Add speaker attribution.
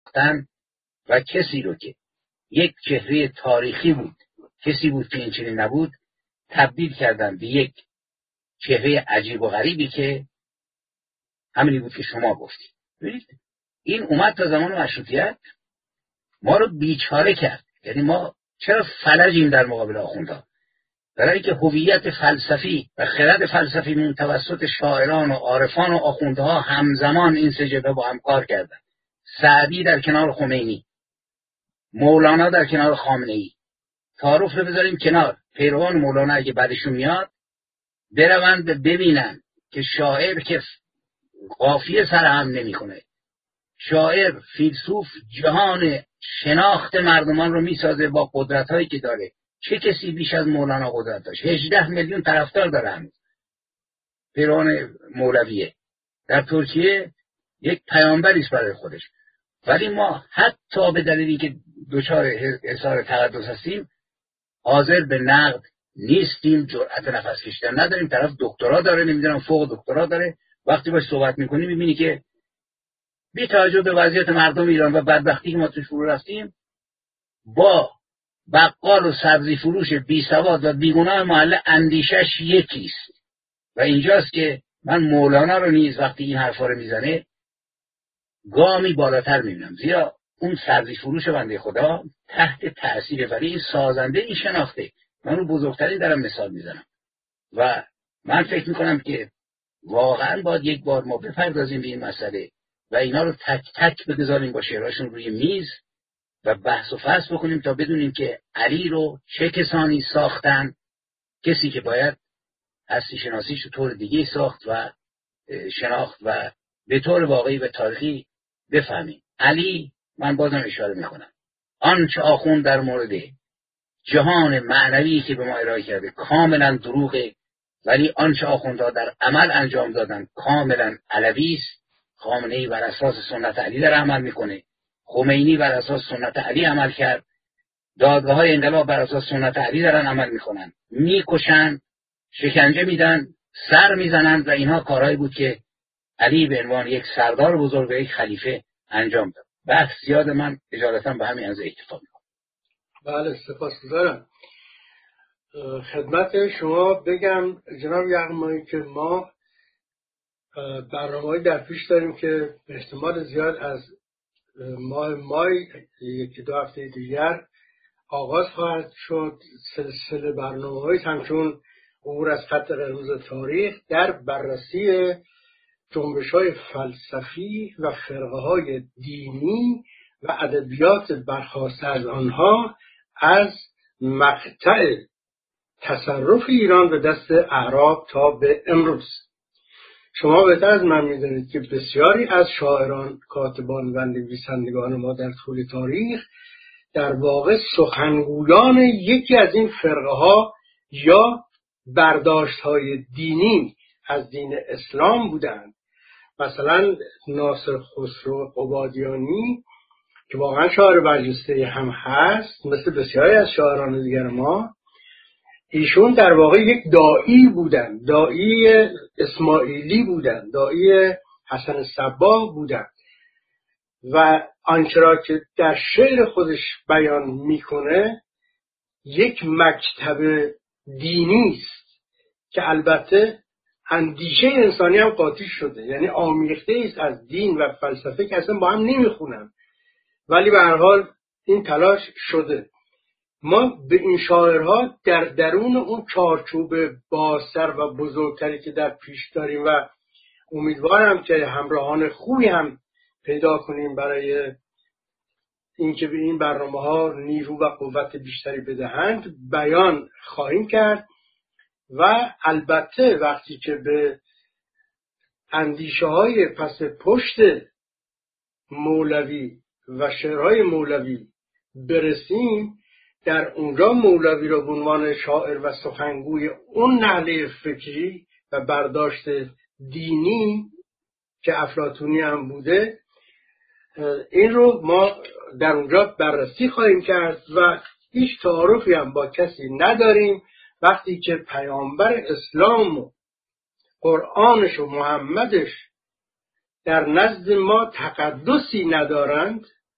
Speaker 1: ساختن و کسی رو که یک چهره تاریخی بود، کسی بود که این چنین نبود، تبدیل کردن به یک چهره عجیب و غریبی که همینی بود که شما گفتید. ببینید این اومد تا زمان مشروطیت ما رو بیچاره کرد. یعنی ما چرا فلجیم در مقابل آخوندها؟ برای اینکه هویت فلسفی و خرد فلسفی توسط شاعران و عارفان و آخوندها همزمان این سه جبهه با هم کار کردن. سعدی در کنار خمینی، مولانا در کنار خامنه‌ای. تعارف رو بذاریم کنار. پیروان مولانا اگه بعدشون میاد بروند ببینن که شاعر که قافیه سر هم نمیکنه، شاعر فیلسوف جهان شناخت مردمان رو میسازه با قدرت‌هایی که داره. چه کسی بیش از مولانا قدرت داشت؟ 18 میلیون طرفدار داره هنوز. پیروان مولویه در ترکیه یک پیامبری است برای خودش. ولی ما حتی به دلیلی که دچار اظهار تقدس هستیم حاضر به نقد نیستیم، جرأت نفس کشیدن نداریم. طرف دکترا داره، نمیدونم فوق دکترا داره، وقتی باش صحبت میکنی میبینی که بی توجه به وضعیت مردم ایران و بدبختی که ما توش فرو رفتیم، با بقال و سبزی فروش بی سواد و بیگناه محله اندیشش یکیست. و اینجاست که من مولانا رو نیز وقتی این حرفا رو میزنه گامی بالاتر میبینم، زیرا اون سبزی فروش بنده خدا تحت تأثیر ولی این سازنده این شناخته. من رو بزرگترین دارم مثال میزنم و من فکر میکنم که واقعا باید یک بار ما بپردازیم به این مسئله و اینا رو تک تک بگذاریم با شعرهاشون روی میز و بحث و فصل بکنیم تا بدونیم که علی رو چه کسانی ساختن، کسی که باید هستی شناسیش رو طور دیگه ساخت و شناخت و به طور واقعی و تاریخی بفهمیم. علی، من بازم اشاره میکنم، آنچه آخوند در مورد جهان معنوی که به ما ارائه کرده کاملا دروغه، ولی آنچه آخوندها در عمل انجام دادن کاملا علوی است. خامنه‌ای بر اساس سنت علی در عمل میکنه، خمینی بر اساس سنت علی عمل کرد، دادگاه‌های انقلاب بر اساس سنت علی دارن عمل میکنن، میکشن، شکنجه میدن، سر میزنن و اینها کارهایی بود که علی به عنوان یک سردار بزرگ و یک خلیفه انجام داد. بحث زیاد، من اجالتا به همین اندازه اکتفا میکنم.
Speaker 2: بله، سپاسگزارم. خدمت شما بگم جناب یغمایی که ما برنامه‌ای در پیش داریم که به احتمال زیاد از ماه مای یکی دو هفته دیگر آغاز خواهد شد. سلسله برنامه‌های همچون عبور از خط قرمز تاریخ در بررسی جنبش‌های فلسفی و فرقه‌های دینی و ادبیات برخاسته از آنها از مقطع تصرف ایران به دست اعراب تا به امروز. شما بهتر از من می‌دانید که بسیاری از شاعران، کاتبان و نویسندگان ما در طول تاریخ در واقع سخنگویان یکی از این فرقه‌ها یا برداشت‌های دینی از دین اسلام بودند. مثلا ناصر خسرو قبادیانی که واقعا شاعر برجسته هم هست، مثل بسیاری از شاعران دیگر ما، ایشون در واقع یک داعی بودن، داعی اسماعیلی بودن، داعی حسن صباح بودن و آنچه را که در شعر خودش بیان میکنه یک مکتب دینی است که البته اندیشه انسانی هم قاطی شده، یعنی آمیخته است از دین و فلسفه که اصلا با هم نمیخونن، ولی به هر حال این تلاش شده. ما به این شاعرها در درون اون چارچوب بازتر و بزرگتری که در پیش داریم و امیدوارم که همراهان خوبی هم پیدا کنیم برای اینکه به این برنامه‌ها نیرو و قوت بیشتری بدهند بیان خواهیم کرد. و البته وقتی که به اندیشه‌های پس پشت مولوی و شعرهای مولوی برسیم، در اونجا مولوی را به عنوان شاعر و سخنگوی اون نهله فکری و برداشت دینی که افلاطونی هم بوده، این رو ما در اونجا بررسی خواهیم کرد و هیچ تعارفی هم با کسی نداریم. وقتی که پیامبر اسلام و قرآنش و محمدش در نزد ما تقدسی ندارند،